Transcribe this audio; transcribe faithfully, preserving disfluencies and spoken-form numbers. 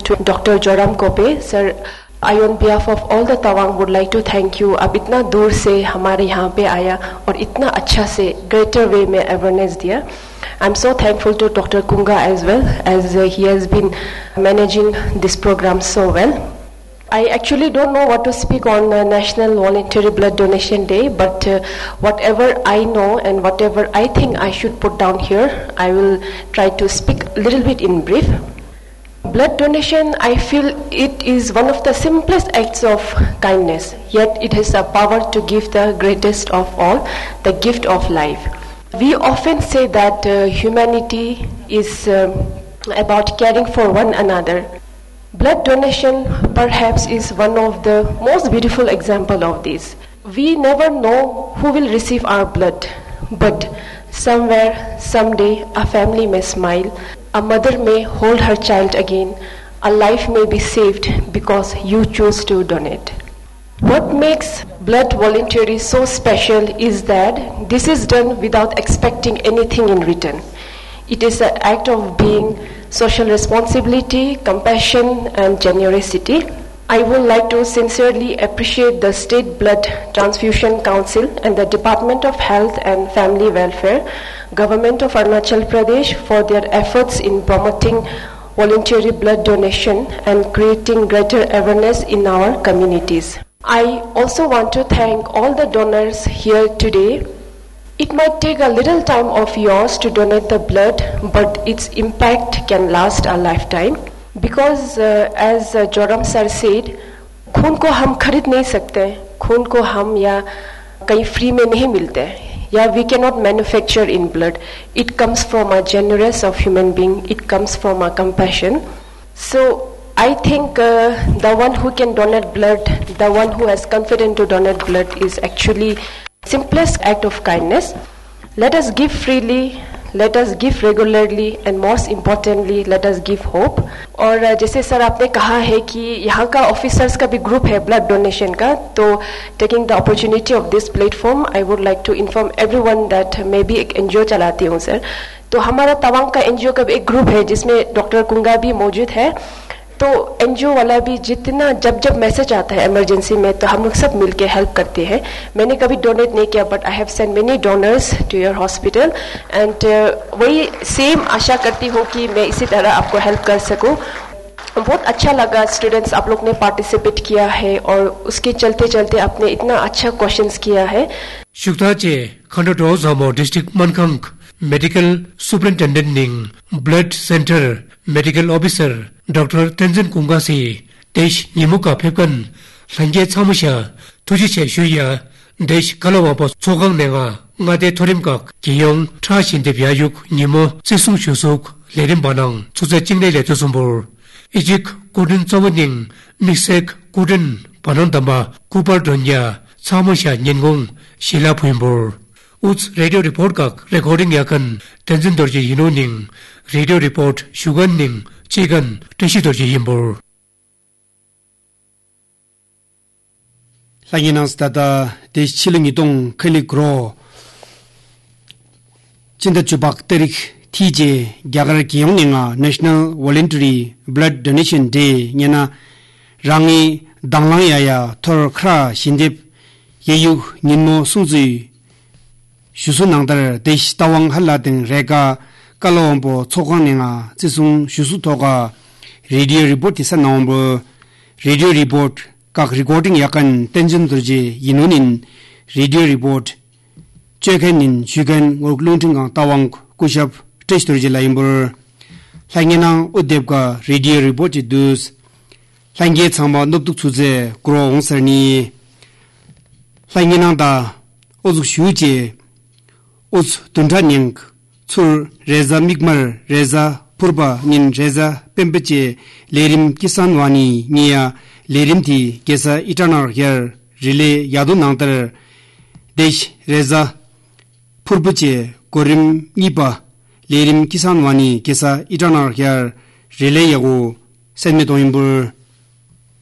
to Doctor Joram Kope. Sir, I on behalf of all the Tawang would like to thank you. अब इतना दूर से हमारे यहाँ पे आया और इतना अच्छा से greater way में awareness दिया. I'm so thankful to Doctor Kunga as well, as uh, he has been managing this program so well. I actually don't know what to speak on uh, National Voluntary Blood Donation Day, but uh, whatever I know and whatever I think I should put down here, I will try to speak a little bit in brief. Blood donation, I feel it is one of the simplest acts of kindness, yet it has the power to give the greatest of all, the gift of life. We often say that uh, humanity is um, about caring for one another. Blood donation perhaps is one of the most beautiful examples of this. We never know who will receive our blood, but somewhere, someday, a family may smile, a mother may hold her child again, a life may be saved because you choose to donate. What makes blood voluntary so special is that this is done without expecting anything in return. It is an act of being social responsibility, compassion, and generosity. I would like to sincerely appreciate the State Blood Transfusion Council and the Department of Health and Family Welfare, Government of Arunachal Pradesh for their efforts in promoting voluntary blood donation and creating greater awareness in our communities. I also want to thank all the donors here today. It might take a little time of yours to donate the blood, but its impact can last a lifetime. Because uh, as uh, Joram sir said, खून को हम खरीद नहीं सकते, खून को हम या कहीं फ्री में नहीं मिलते, या we cannot manufacture in blood. It comes from a generous of human being. It comes from a compassion. So I think uh, the one who can donate blood, the one who has confidence to donate blood, is actually simplest act of kindness. Let us give freely, let us give regularly, and most importantly, let us give hope. और जैसे sir आपने कहा है कि यहाँ का officers का भी ग्रुप है ब्लड डोनेशन का, तो taking the opportunity of this platform I would like to inform everyone that मैं भी एक एनजीओ चलाती हूँ सर. तो हमारा तवांग का एनजीओ का भी एक ग्रुप है जिसमें डॉक्टर कुंगा भी मौजूद है. तो एनजीओ वाला भी जितना जब जब मैसेज आता है इमरजेंसी में तो हम लोग सब मिलके हेल्प करते हैं. मैंने कभी डोनेट नहीं किया, but I have send many donors to your hospital, and वही सेम आशा करती हूँ कि मैं इसी तरह आपको हेल्प कर सकूँ. बहुत अच्छा लगा स्टूडेंट्स आप लोग ने पार्टिसिपेट किया है और उसके चलते चलते आपने इतना अच्छा क्वेश्चंस किया है. शुक्ताचे खंडोटोज हमो district मनखंग medical superintendent blood centre medical officer doctor तेंजन कुंगासी देश निमुका फेकन संजय छामुशा तुजिचे शुया देश कलवापो छोगंग नेगा ngade thorimka kiyong trashin de byayuk nimo sesung shusuk lerim banang chuse chingle le tusumbur ijik kudin chowening misek kudin banang damba kupar donya chamusha nyengong shila phuimbur uts radio report ka recording yakan tenjin dorji yinoning radio report shuganning chigan teshi dorji yimbur Langinas data de chiling idong keligro Chinda Chubak Terik T J Gyagar Kiyongninga National Voluntary Blood Donation Day Nyana Rangi Danglangaya Tor Kra Shindip Yeyu Ninmo Sungzi Shusu Nangdar Desh Tawang Halading Rega Kalombo Tsokangninga Zisung Shusu Toga Radio Report is a number Radio Report Kak recording Yakan Tension Durje Yinunin Radio Report Chekanin Shugan Woglunting Tawang Kushap Testurji Laimbur Langinang Udebka Radio Report Dus Langet Samba Noptuk Suze Gro Serni Langinang da Ozu Shuje Uz Tuntaning Sur Reza Migmar Reza Purba Nin Reza Pempeche Lerim Kisanwani Nia Lerimti Kesa Itanar Here Relay Yadu Nantar Desh Reza Purbuche Korim Nipa Lerim Kisanwani Kesa Itanar Here Relay Yago Senmetoimbur